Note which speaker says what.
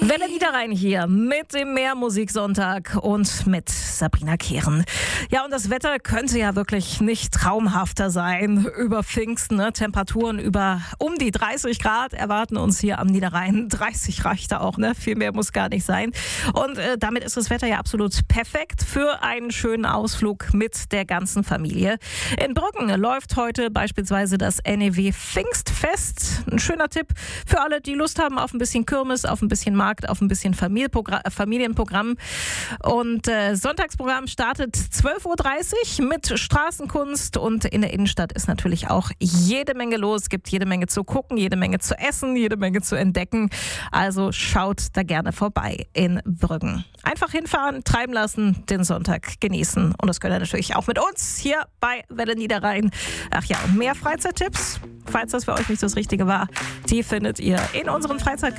Speaker 1: Welle Niederrhein hier mit dem Meermusiksonntag und mit Sabrina Kehren. Ja, und das Wetter könnte ja wirklich nicht traumhafter sein über Pfingsten. Ne? Temperaturen über um die 30 Grad erwarten uns hier am Niederrhein. 30 reicht da auch, ne? Viel mehr muss gar nicht sein. Und damit ist das Wetter ja absolut perfekt für einen schönen Ausflug mit der ganzen Familie. In Brüggen läuft heute beispielsweise das NEW Pfingstfest. Ein schöner Tipp für alle, die Lust haben auf ein bisschen Kirmes, auf ein bisschen Markt, auf ein bisschen Familienprogramm. Und Sonntagsprogramm startet 12.30 Uhr mit Straßenkunst und in der Innenstadt ist natürlich auch jede Menge los. Es gibt jede Menge zu gucken, jede Menge zu essen, jede Menge zu entdecken. Also schaut da gerne vorbei in Brüggen. Einfach hinfahren, treiben lassen, den Sonntag genießen. Und das könnt ihr natürlich auch mit uns hier bei Welle Niederrhein. Ach ja, und mehr Freizeittipps, falls das für euch nicht das Richtige war, die findet ihr in unseren Freizeitkalender